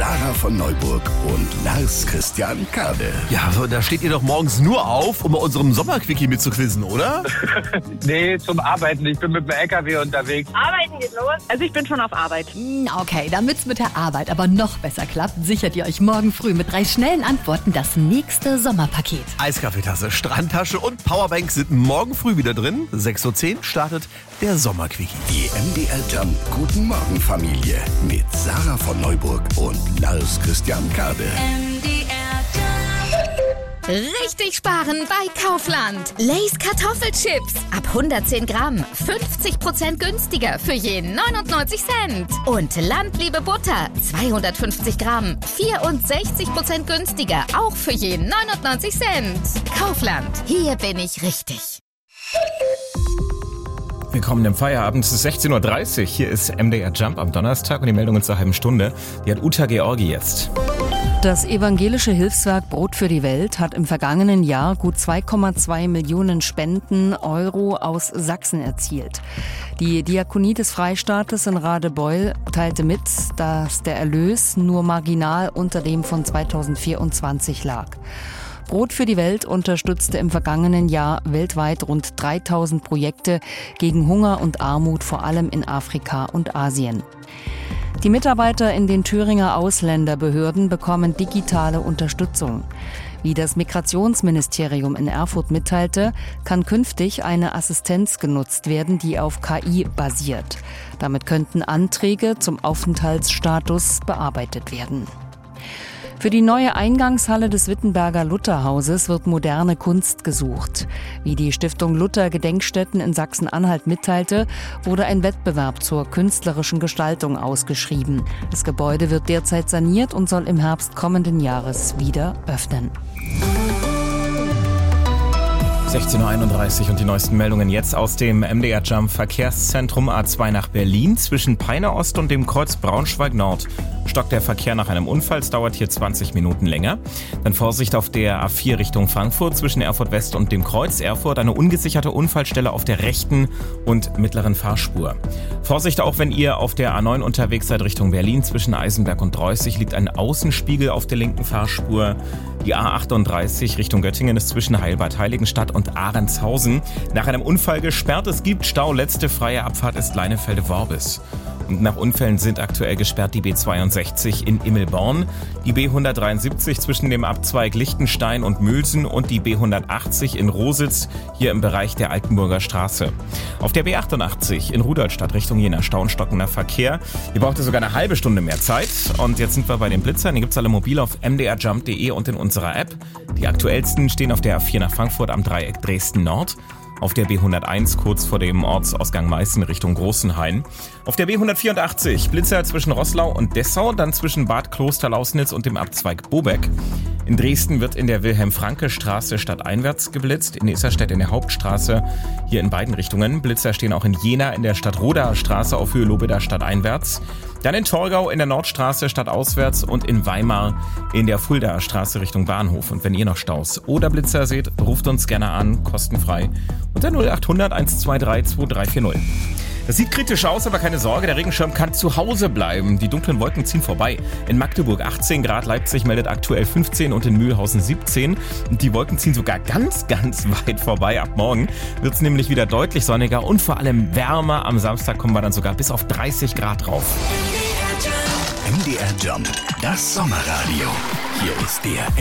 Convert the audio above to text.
Sarah von Neuburg und Lars Christian Kade. Ja, so, da steht ihr doch morgens nur auf, um bei unserem Sommerquickie mitzuquizzen, oder? Nee, zum Arbeiten. Ich bin mit dem LKW unterwegs. Arbeiten geht los. Also ich bin schon auf Arbeit. Okay, damit's mit der Arbeit aber noch besser klappt, sichert ihr euch morgen früh mit 3 schnellen Antworten das nächste Sommerpaket. Eiskaffeetasse, Strandtasche und Powerbank sind morgen früh wieder drin. 6.10 Uhr startet der Sommerquickie. Die MDR Jump Guten Morgen Familie mit Sarah von Neuburg und Lars Christian Kade. Richtig sparen bei Kaufland. Lay's Kartoffelchips. Ab 110 Gramm. 50% günstiger für je 99 Cent. Und Landliebe Butter. 250 Gramm. 64% günstiger. Auch für je 99 Cent. Kaufland. Hier bin ich richtig. Willkommen im Feierabend. Es ist 16.30 Uhr. Hier ist MDR Jump am Donnerstag und die Meldung in zur halben Stunde. Die hat Uta Georgi jetzt. Das evangelische Hilfswerk Brot für die Welt hat im vergangenen Jahr gut 2,2 Millionen Spenden Euro aus Sachsen erzielt. Die Diakonie des Freistaates in Radebeul teilte mit, dass der Erlös nur marginal unter dem von 2024 lag. Brot für die Welt unterstützte im vergangenen Jahr weltweit rund 3000 Projekte gegen Hunger und Armut, vor allem in Afrika und Asien. Die Mitarbeiter in den Thüringer Ausländerbehörden bekommen digitale Unterstützung. Wie das Migrationsministerium in Erfurt mitteilte, kann künftig eine Assistenz genutzt werden, die auf KI basiert. Damit könnten Anträge zum Aufenthaltsstatus bearbeitet werden. Für die neue Eingangshalle des Wittenberger Lutherhauses wird moderne Kunst gesucht. Wie die Stiftung Luther Gedenkstätten in Sachsen-Anhalt mitteilte, wurde ein Wettbewerb zur künstlerischen Gestaltung ausgeschrieben. Das Gebäude wird derzeit saniert und soll im Herbst kommenden Jahres wieder öffnen. 16.31 Uhr und die neuesten Meldungen jetzt aus dem MDR Jump Verkehrszentrum A2 nach Berlin. Zwischen Peine Ost und dem Kreuz Braunschweig Nord stockt der Verkehr nach einem Unfall. Es dauert hier 20 Minuten länger. Dann Vorsicht auf der A4 Richtung Frankfurt zwischen Erfurt West und dem Kreuz Erfurt. Eine ungesicherte Unfallstelle auf der rechten und mittleren Fahrspur. Vorsicht auch, wenn ihr auf der A9 unterwegs seid Richtung Berlin. Zwischen Eisenberg und Dreußig liegt ein Außenspiegel auf der linken Fahrspur. Die A38 Richtung Göttingen ist zwischen Heilbad Heiligenstadt und Ahrenshausen nach einem Unfall gesperrt. Es gibt Stau. Letzte freie Abfahrt ist Leinefelde-Worbis. Und nach Unfällen sind aktuell gesperrt die B62 in Immelborn, die B173 zwischen dem Abzweig Lichtenstein und Mülsen und die B180 in Rositz, hier im Bereich der Altenburger Straße. Auf der B88 in Rudolstadt Richtung Jena stauenstockender Verkehr. Hier braucht es sogar eine halbe Stunde mehr Zeit. Und jetzt sind wir bei den Blitzern. Die gibt's alle mobil auf mdrjump.de und in unserer App. Die aktuellsten stehen auf der A4 nach Frankfurt am Dreieck Dresden Nord. Auf der B101 kurz vor dem Ortsausgang Meißen Richtung Großenhain. Auf der B184 Blitzer zwischen Roßlau und Dessau, dann zwischen Bad Klosterlausnitz und dem Abzweig Bobeck. In Dresden wird in der Wilhelm-Franke-Straße stadteinwärts geblitzt, in Isarstedt in der Hauptstraße, hier in beiden Richtungen. Blitzer stehen auch in Jena in der Stadtrodaer Straße auf Höhe Lobeda stadteinwärts. Dann in Torgau in der Nordstraße stadtauswärts und in Weimar in der Fuldaer Straße Richtung Bahnhof. Und wenn ihr noch Staus oder Blitzer seht, ruft uns gerne an, kostenfrei, unter 0800 123 2340. Das sieht kritisch aus, aber keine Sorge, der Regenschirm kann zu Hause bleiben. Die dunklen Wolken ziehen vorbei. In Magdeburg 18 Grad, Leipzig meldet aktuell 15 und in Mühlhausen 17. Und die Wolken ziehen sogar ganz, ganz weit vorbei. Ab morgen wird es nämlich wieder deutlich sonniger und vor allem wärmer. Am Samstag kommen wir dann sogar bis auf 30 Grad drauf. MDR Jump, das Sommerradio. Hier ist der